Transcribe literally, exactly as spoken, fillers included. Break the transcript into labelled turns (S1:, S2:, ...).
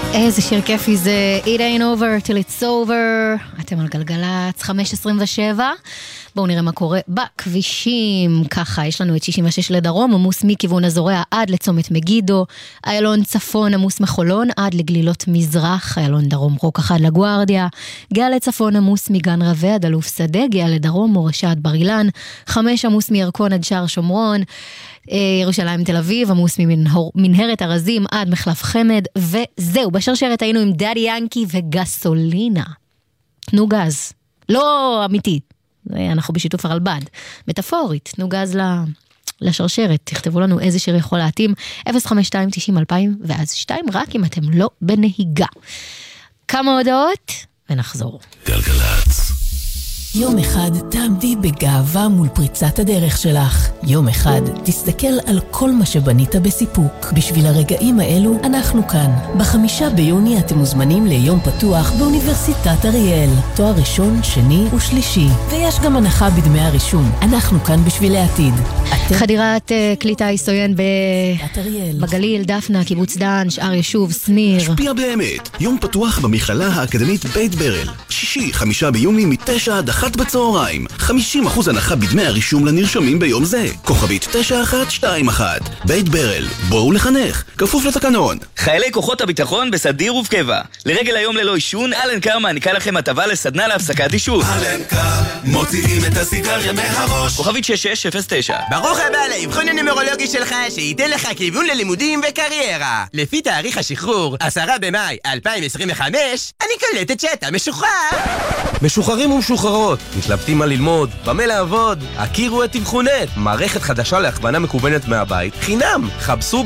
S1: איזה שיר כיפי זה, It ain't over till it's over. אתם על גלגלץ חמש עשרים ושבע. בואו נראה מה קורה בכבישים. ככה, יש לנו את שישים ושש לדרום, עמוס מכיוון הזורע עד לצומת מגידו, איילון צפון עמוס מחולון עד לגלילות מזרח, איילון דרום רוק אחד לגוארדיה, גאה לצפון עמוס מגן רווה עד אלוף שדה, גאה לדרום מורשה עד בר אילן, חמש עמוס מירקון עד שער שומרון, ירושלים תל אביב, עמוס ממנהרת ארזים עד מחלף חמד, וזהו, בשרשרת היינו עם דדי ינקי וגסולינה. תנו גז. לא אמיתי. אנחנו בשיתוף הרלב"ד. מטאפורית, תנו גז לשרשרת. תכתבו לנו איזה שיר יכול להתאים. אפס חמש שתיים תשעים אלפיים ואז שתיים, רק אם אתם לא בנהיגה. כמה הודעות ונחזור.
S2: גלגלץ.
S3: יום אחד תעמדי בגאווה מול פריצת הדרך שלך. יום אחד תסתכל על כל מה שבנית בסיפוק. בשביל הרגעים האלו אנחנו כאן. בחמישה ביוני אתם מוזמנים ליום פתוח באוניברסיטת אריאל. תואר ראשון, שני ושלישי. ויש גם הנחה בדמי הרישום. אנחנו כאן בשביל העתיד. אתם...
S1: חדירת uh, קליטה היסטוריין ב... בגליל, דפנה, קיבוץ דן, שאר יישוב, סניר.
S2: השפיע באמת. יום פתוח במכללה האקדמית בית ברל. שישי, חמישה ביוני מתשע עד אחת בצהריים. חמישים אחוז הנחה בדמי הרישום לנרשמים ביום זה. כוכבית תשע אחת שתיים אחת. בית ברל. בואו לחנך. כפוף לתקנון.
S4: חיילי כוחות הביטחון בסדיר ובקבע. לרגל היום ללא אישון, אלן קר מעניקה לכם הטבה לסדנה להפסקת אישון.
S5: אלן קר, מוציאים את הסיגריה מהראש.
S4: כוכבית שש שש אפס תשע.
S6: ברוך הבא לאבחון הנומרולוגי שלך, שייתן לך כיוון ללימודים וקריירה. לפי תאריך השחרור, עשרה במאי אלפיים עשרים וחמש, אני קולטת שאתה משוחרר.
S7: משוחררים ומשוחררות, מתלבטים מה ללמוד, במה לעבוד, הכירו את אבחונת, מערכת חדשה להכוונה מקוונת מהבית, חינם, חפשו